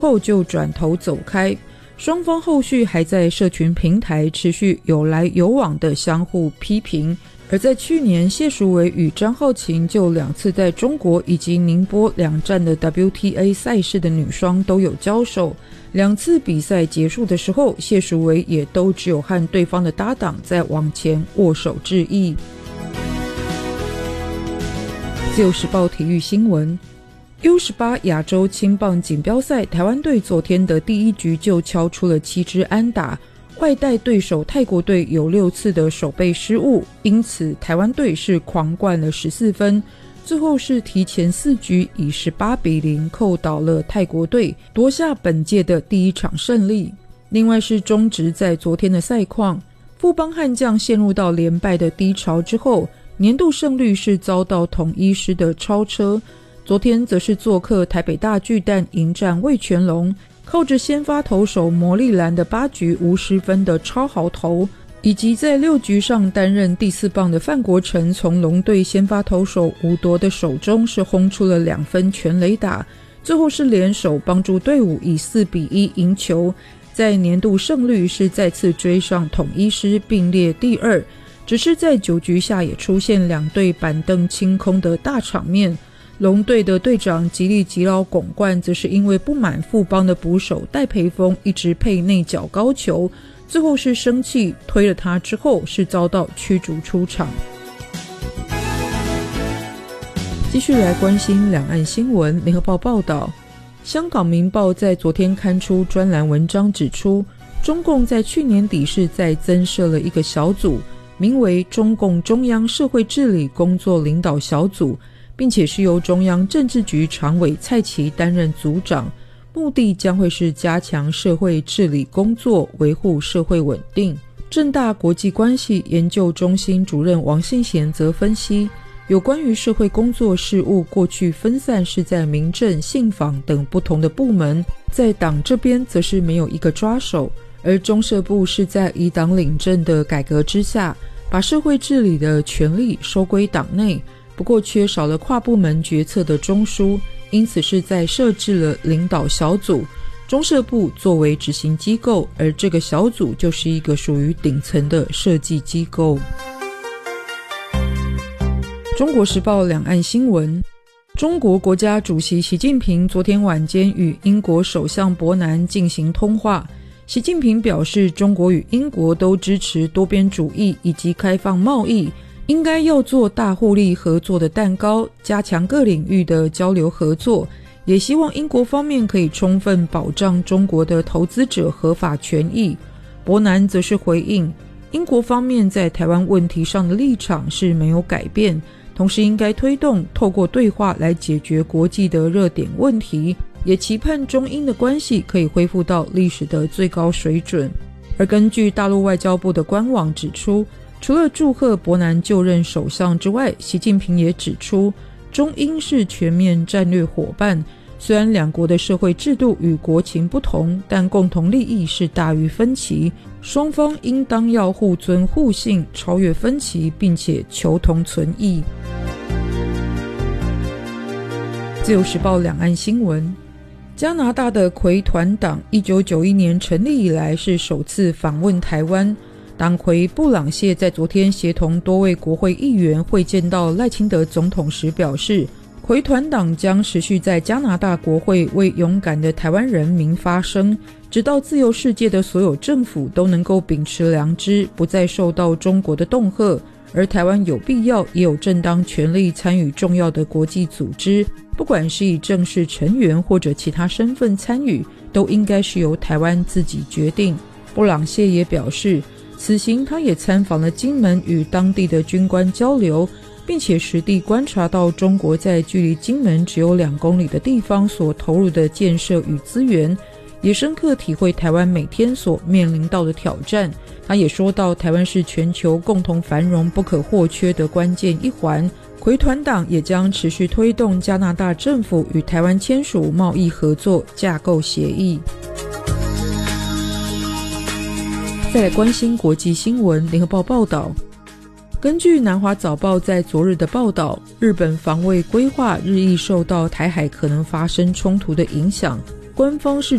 后就转头走开。双方后续还在社群平台持续有来有往的相互批评。而在去年，谢淑薇与张浩晴就2次在中国以及宁波2站的 WTA 赛事的女双都有交手。2次比赛结束的时候，谢淑薇也都只有和对方的搭档在往前握手致意。自由时报体育新闻， U18 亚洲青棒锦标赛，台湾队昨天的第1局就敲出了7支安打，坏带对手泰国队有6次的守备失误，因此台湾队是狂灌了14分，最后是提前4局以18-0扣倒了泰国队，夺下本届的第1场胜利。另外是中职在昨天的赛况，富邦悍将陷入到连败的低潮之后，年度胜率是遭到统一狮的超车，昨天则是做客台北大巨蛋迎战味全龙，靠着先发投手魔力蓝的8局无失分的超豪投，以及在6局上担任第4棒的范国成从龙队先发投手吴铎的手中是轰出了2分全垒打，最后是联手帮助队伍以4-1赢球，在年度胜率是再次追上统一狮并列第2，只是在9局下也出现2队板凳清空的大场面。龙队的队长吉利吉劳拱冠则是因为不满富邦的捕手戴培峰一直配内角高球，最后是生气推了他之后是遭到驱逐出场。继续来关心两岸新闻，联合报报道，香港明报在昨天刊出专栏文章指出，中共在去年底是再增设了一个小组，名为中共中央社会治理工作领导小组，并且是由中央政治局常委蔡奇担任组长，目的将会是加强社会治理工作，维护社会稳定。政大国际关系研究中心主任王信贤则分析，有关于社会工作事务过去分散是在民政、信访等不同的部门，在党这边则是没有一个抓手，而中社部是在以党领政的改革之下，把社会治理的权力收归党内，不过缺少了跨部门决策的中枢，因此是在设置了领导小组，中社部作为执行机构，而这个小组就是一个属于顶层的设计机构。中国时报两岸新闻，中国国家主席习近平昨天晚间与英国首相伯南进行通话，习近平表示，中国与英国都支持多边主义以及开放贸易，应该要做大互利合作的蛋糕，加强各领域的交流合作，也希望英国方面可以充分保障中国的投资者合法权益。伯南则是回应，英国方面在台湾问题上的立场是没有改变，同时应该推动透过对话来解决国际的热点问题，也期盼中英的关系可以恢复到历史的最高水准。而根据大陆外交部的官网指出，除了祝贺伯南就任首相之外，习近平也指出，中英是全面战略伙伴，虽然两国的社会制度与国情不同，但共同利益是大于分歧，双方应当要互尊互信，超越分歧，并且求同存异。自由时报两岸新闻，加拿大的葵团党1991年成立以来是首次访问台湾，党魁布朗谢在昨天协同多位国会议员会见到赖清德总统时表示，葵团党将持续在加拿大国会为勇敢的台湾人民发声，直到自由世界的所有政府都能够秉持良知，不再受到中国的恫吓，而台湾有必要也有正当权利参与重要的国际组织，不管是以正式成员或者其他身份参与，都应该是由台湾自己决定。布朗谢也表示，此行他也参访了金门，与当地的军官交流，并且实地观察到中国在距离金门只有2公里的地方所投入的建设与资源，也深刻体会台湾每天所面临到的挑战。他也说到，台湾是全球共同繁荣不可或缺的关键一环，葵团党也将持续推动加拿大政府与台湾签署贸易合作架构协议。再来关心国际新闻，联合报报道，根据南华早报在昨日的报道，日本防卫规划日益受到台海可能发生冲突的影响， 官方是